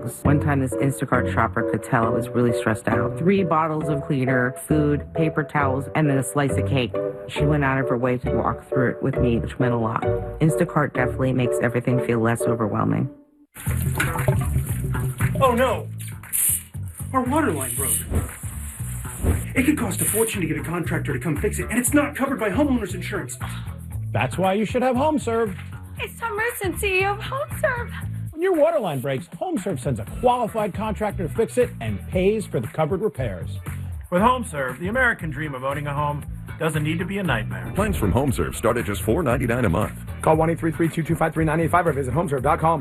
clothes. One time, this Instacart shopper could tell I was really stressed out. 3 bottles of cleaner, food, paper towels, and then a slice of cake. She went out of her way to walk through it with me, which meant a lot. Instacart definitely makes everything feel less overwhelming. Oh no! Our water line broke. It could cost a fortune to get a contractor to come fix it, and it's not covered by homeowners insurance. That's why you should have HomeServe. It's Tom Merson, CEO of HomeServe. When your water line breaks, HomeServe sends a qualified contractor to fix it and pays for the covered repairs. With HomeServe, the American dream of owning a home doesn't need to be a nightmare. Plans from HomeServe start at just $4.99 a month. Call 1-833-225-3985 or visit homeserve.com.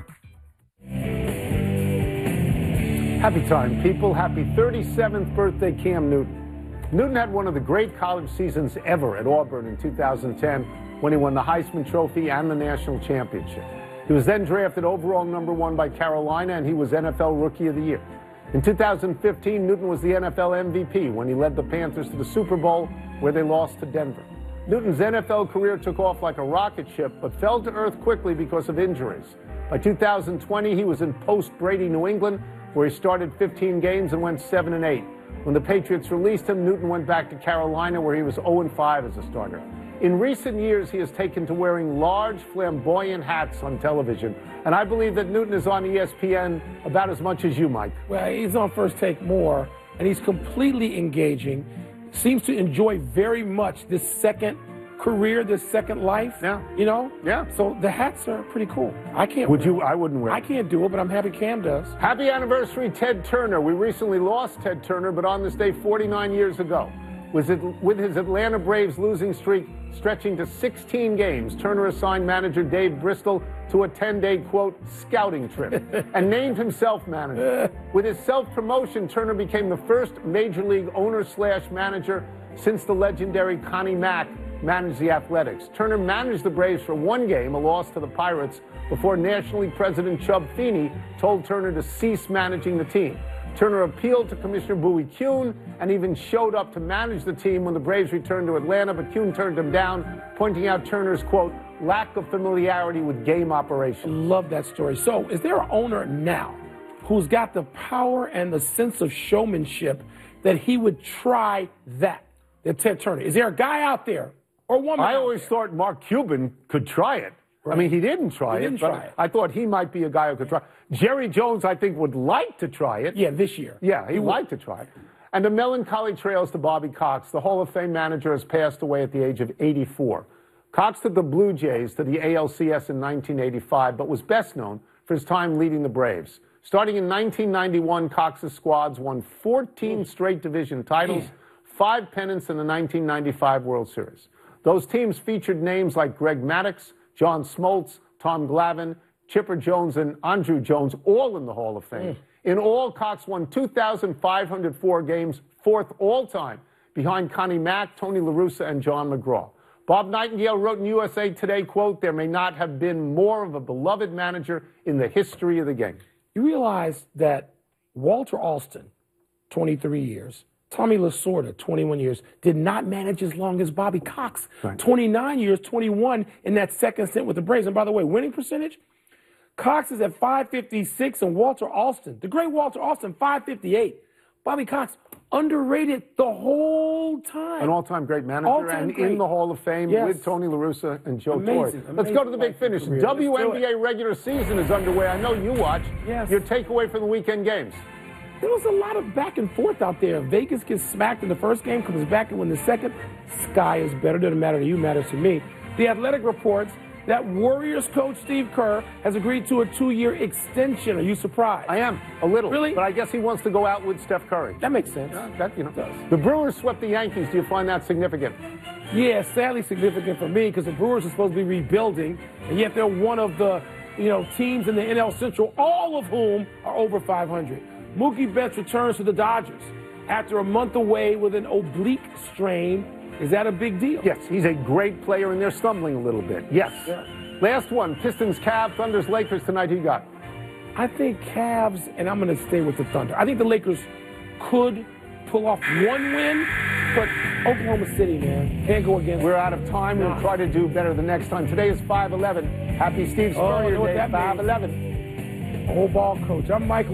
Happy time, people. Happy 37th birthday, Cam Newton. Newton had one of the great college seasons ever at Auburn in 2010 when he won the Heisman Trophy and the national championship. He was then drafted overall #1 by Carolina, and he was NFL Rookie of the Year. In 2015, Newton was the NFL MVP when he led the Panthers to the Super Bowl, where they lost to Denver. Newton's NFL career took off like a rocket ship, but fell to earth quickly because of injuries. By 2020, he was in post-Brady New England, where he started 15 games and went 7-8. When the Patriots released him, Newton went back to Carolina, where he was 0-5 as a starter. In recent years, he has taken to wearing large, flamboyant hats on television, and I believe that Newton is on ESPN about as much as you, Mike. Well, he's on First Take more, and he's completely engaging. Seems to enjoy very much this second career, this second life. Yeah. You know? Yeah. So the hats are pretty cool. I can't. Would you? I wouldn't wear I can't do it, but I'm happy Cam does. Happy anniversary, Ted Turner. We recently lost Ted Turner, but on this day 49 years ago, with his Atlanta Braves losing streak stretching to 16 games, Turner assigned manager Dave Bristol to a 10-day, quote, scouting trip and named himself manager. With his self-promotion, Turner became the first major league owner/manager since the legendary Connie Mack managed the Athletics. Turner managed the Braves for 1 game, a loss to the Pirates, before National League President Chub Feeney told Turner to cease managing the team. Turner appealed to Commissioner Bowie Kuhn and even showed up to manage the team when the Braves returned to Atlanta, but Kuhn turned him down, pointing out Turner's, quote, lack of familiarity with game operations. Love that story. So is there an owner now who's got the power and the sense of showmanship that he would try that Ted Turner? Is there a guy out there or woman? I always thought Mark Cuban could try it. Right. I mean, he didn't try it, but I thought he might be a guy who could try. Jerry Jones, I think, would like to try it. Yeah, this year. Yeah, he'd like to try it. And the melancholy trails to Bobby Cox. The Hall of Fame manager has passed away at the age of 84. Cox took the Blue Jays to the ALCS in 1985, but was best known for his time leading the Braves. Starting in 1991, Cox's squads won 14 straight division titles, 5 pennants in the 1995 World Series. Those teams featured names like Greg Maddux, John Smoltz, Tom Glavine, Chipper Jones, and Andruw Jones, all in the Hall of Fame. In all, Cox won 2,504 games, 4th all-time, behind Connie Mack, Tony La Russa, and John McGraw. Bob Nightingale wrote in USA Today, quote, there may not have been more of a beloved manager in the history of the game. You realize that Walter Alston, 23 years, Tommy Lasorda, 21 years, did not manage as long as Bobby Cox. Right. 29 years, 21 in that second stint with the Braves. And by the way, winning percentage, Cox is at .556 and Walter Alston, the great Walter Alston, .558. Bobby Cox, underrated the whole time. An all-time great manager in the Hall of Fame with Tony La Russa and Joe Torre. Let's go to the big finish. WNBA regular season is underway. I know you watch. Yes. Your takeaway from the weekend games. There was a lot of back and forth out there. Vegas gets smacked in the first game, comes back and wins the second. Sky is better. Doesn't matter to you, matters to me. The Athletic reports that Warriors coach Steve Kerr has agreed to a 2-year extension. Are you surprised? I am, a little. Really? But I guess he wants to go out with Steph Curry. That makes sense. The Brewers swept the Yankees. Do you find that significant? Yeah, sadly significant for me because the Brewers are supposed to be rebuilding, and yet they're one of the teams in the NL Central, all of whom are over 500. Mookie Betts returns to the Dodgers after a month away with an oblique strain. Is that a big deal? Yes, he's a great player, and they're stumbling a little bit. Yes. Yeah. Last one, Pistons, Cavs, Thunders, Lakers tonight. Who you got? I think Cavs, and I'm going to stay with the Thunder. I think the Lakers could pull off one win, but Oklahoma City, man, can't go against. We're out of time. We'll try to do better the next time. Today is 5/11. Happy Steve Spurrier Day, 5/11. Old ball coach. I'm Mike